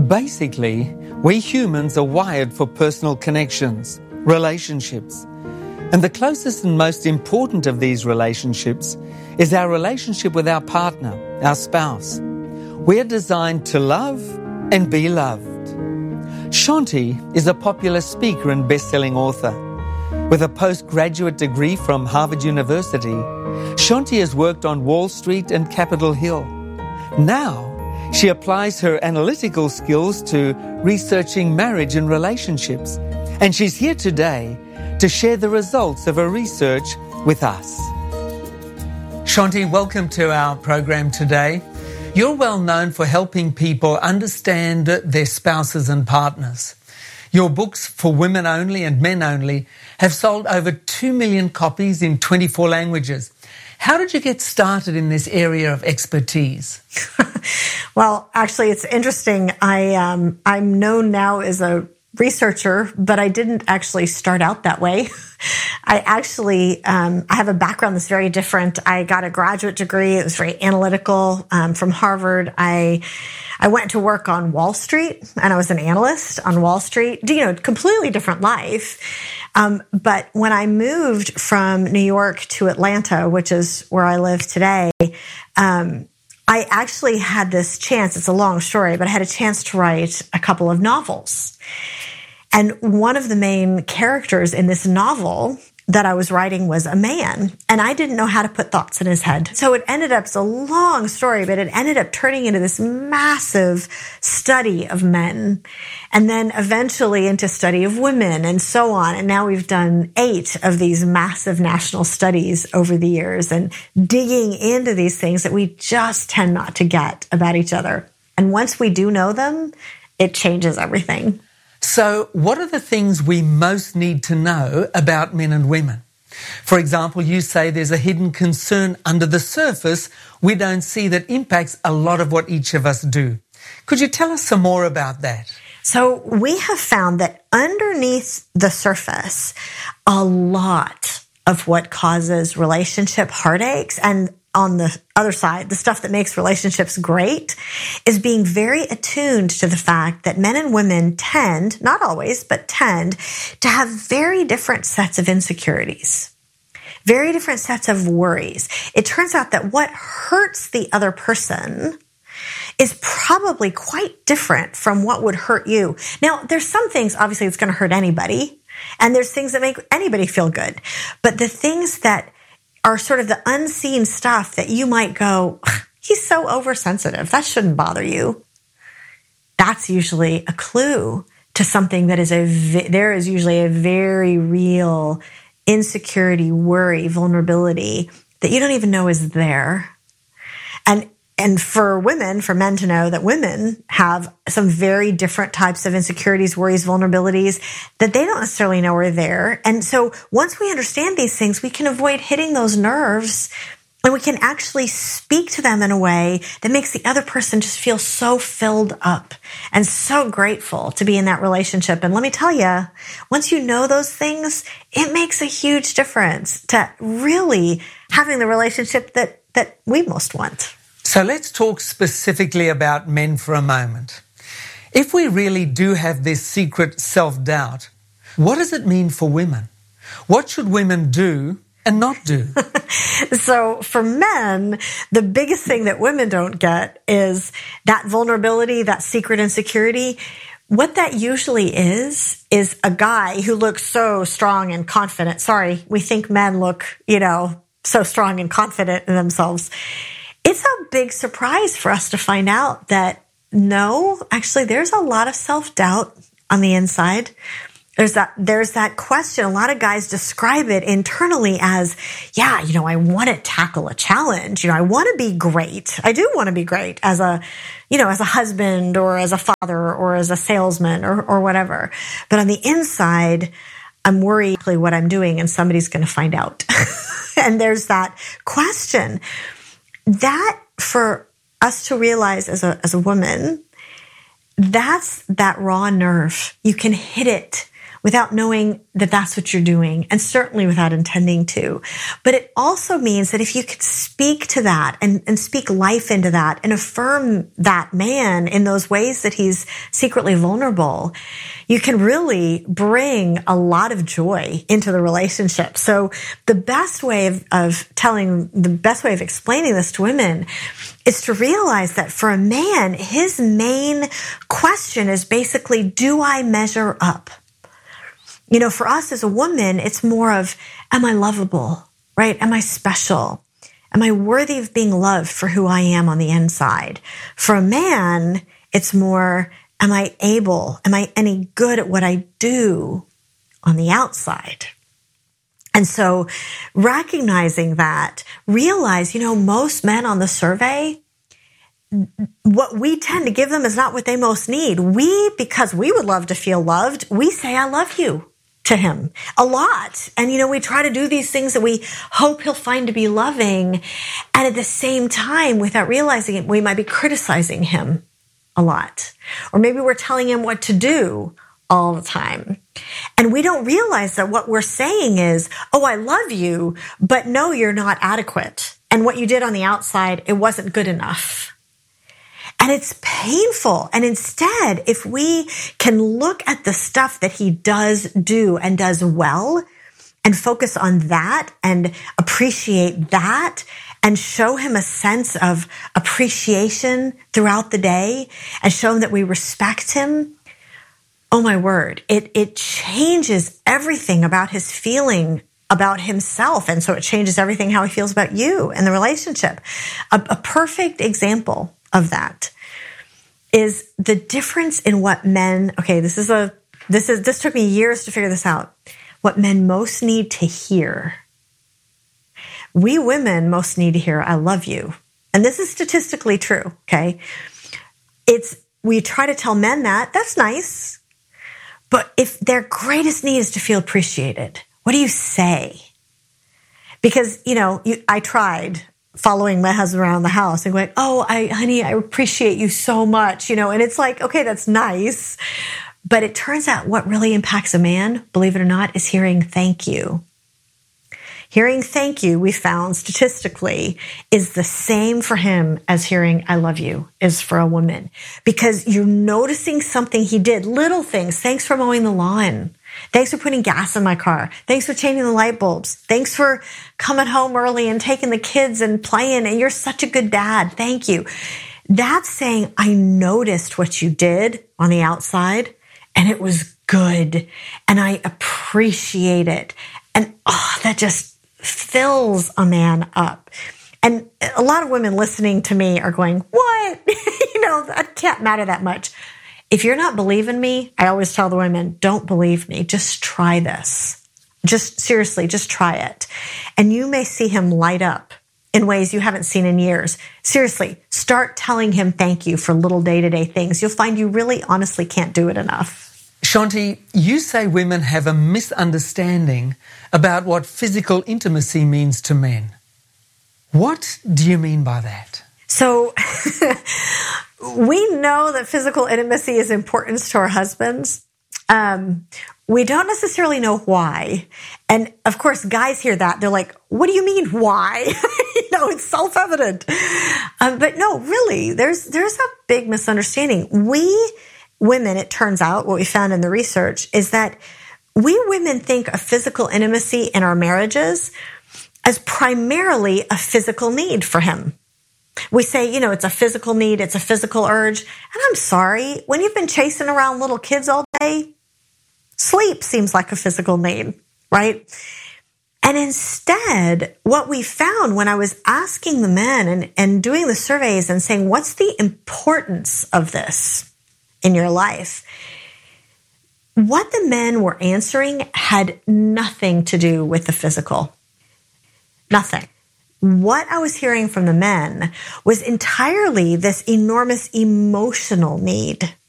Basically, we humans are wired for personal connections, relationships. And the closest and most important of these relationships is our relationship with our partner, our spouse. We're designed to love and be loved. Shanti is a popular speaker and best-selling author. With a postgraduate degree from Harvard University, Shanti has worked on Wall Street and Capitol Hill. Now, she applies her analytical skills to researching marriage and relationships. And she's here today to share the results of her research with us. Shanti, welcome to our program today. You're well known for helping people understand their spouses and partners. Your books for women only and men only have sold over 2 million copies in 24 languages. How did you get started in this area of expertise? Well, actually, it's interesting. I'm known now as a researcher, but I didn't actually start out that way. I have a background that's very different. I got a graduate degree. It was very analytical from Harvard. I went to work on Wall Street, and I was an analyst on Wall Street. Completely different life. But when I moved from New York to Atlanta, which is where I live today, I actually had this chance. It's a long story, but I had a chance to write a couple of novels. And one of the main characters in this novel that I was writing was a man, and I didn't know how to put thoughts in his head. So it ended up, it's a long story, but it ended up turning into this massive study of men, and then eventually into study of women, and so on. And now we've done 8 of these massive national studies over the years, and digging into these things that we just tend not to get about each other. And once we do know them, it changes everything. So what are the things we most need to know about men and women? For example, you say there's a hidden concern under the surface we don't see that impacts a lot of what each of us do. Could you tell us some more about that? So we have found that underneath the surface, a lot of what causes relationship heartaches, and on the other side, the stuff that makes relationships great, is being very attuned to the fact that men and women tend, not always, but tend to have very different sets of insecurities, very different sets of worries. It turns out that what hurts the other person is probably quite different from what would hurt you. Now, there's some things, obviously, it's going to hurt anybody, and there's things that make anybody feel good. But the things that are sort of the unseen stuff that you might go, he's so oversensitive, that shouldn't bother you. That's usually a clue to something that is there is usually a very real insecurity, worry, vulnerability that you don't even know is there. And for women, for men to know that women have some very different types of insecurities, worries, vulnerabilities that they don't necessarily know are there. And so once we understand these things, we can avoid hitting those nerves, and we can actually speak to them in a way that makes the other person just feel so filled up and so grateful to be in that relationship. And let me tell you, once you know those things, it makes a huge difference to really having the relationship that we most want. So let's talk specifically about men for a moment. If we really do have this secret self-doubt, what does it mean for women? What should women do and not do? So for men, the biggest thing that women don't get is that vulnerability, that secret insecurity. What that usually is a guy who looks so strong and confident. Sorry, we think men look, so strong and confident in themselves. It's a big surprise for us to find out that no, actually there's a lot of self-doubt on the inside. There's that question. A lot of guys describe it internally as, I want to tackle a challenge. I want to be great. I do want to be great as a husband or as a father or as a salesman or whatever. But on the inside, I'm worried what I'm doing and somebody's going to find out. And there's that question. That, for us to realize as a woman, that's that raw nerve. You can hit it without knowing that that's what you're doing, and certainly without intending to. But it also means that if you could speak to that and speak life into that and affirm that man in those ways that he's secretly vulnerable, you can really bring a lot of joy into the relationship. So the best way of explaining this to women is to realize that for a man, his main question is basically, do I measure up? You know, for us as a woman, it's more of, am I lovable, right? Am I special? Am I worthy of being loved for who I am on the inside? For a man, it's more, am I any good at what I do on the outside? And so recognizing that, realize, most men on the survey, what we tend to give them is not what they most need. Because we would love to feel loved, we say, I love you to him a lot. And, we try to do these things that we hope he'll find to be loving. And at the same time, without realizing it, we might be criticizing him a lot. Or maybe we're telling him what to do all the time. And we don't realize that what we're saying is, oh, I love you, but no, you're not adequate. And what you did on the outside, it wasn't good enough. And it's painful. And instead, if we can look at the stuff that he does do and does well and focus on that and appreciate that and show him a sense of appreciation throughout the day and show him that we respect him, oh my word, it changes everything about his feeling about himself. And so it changes everything how he feels about you and the relationship. A perfect example of that is the difference in what men, this took me years to figure this out, what men most need to hear. We women most need to hear, I love you. And this is statistically true, okay? We try to tell men that's nice. But if their greatest need is to feel appreciated, what do you say? Because, I tried following my husband around the house and going, oh, honey, I appreciate you so much, and it's like, okay, that's nice. But it turns out what really impacts a man, believe it or not, is hearing thank you. Hearing thank you, we found statistically, is the same for him as hearing I love you is for a woman. Because you're noticing something he did, little things. Thanks for mowing the lawn. Thanks for putting gas in my car. Thanks for changing the light bulbs. Thanks for coming home early and taking the kids and playing. And you're such a good dad. Thank you. That's saying, I noticed what you did on the outside and it was good. And I appreciate it. And that just fills a man up. And a lot of women listening to me are going, what? That can't matter that much. If you're not believing me, I always tell the women, don't believe me. Just try this. Seriously, just try it. And you may see him light up in ways you haven't seen in years. Seriously, start telling him thank you for little day-to-day things. You'll find you really honestly can't do it enough. Shanti, you say women have a misunderstanding about what physical intimacy means to men. What do you mean by that? So we know that physical intimacy is important to our husbands. We don't necessarily know why. And of course, guys hear that. They're like, what do you mean, why? It's self-evident. But no, really, there's a big misunderstanding. We women, it turns out, what we found in the research is that we women think of physical intimacy in our marriages as primarily a physical need for him. We say, it's a physical need, it's a physical urge. And I'm sorry, when you've been chasing around little kids all day, sleep seems like a physical need, right? And instead, what we found when I was asking the men and doing the surveys and saying, what's the importance of this in your life? What the men were answering had nothing to do with the physical. Nothing. What I was hearing from the men was entirely this enormous emotional need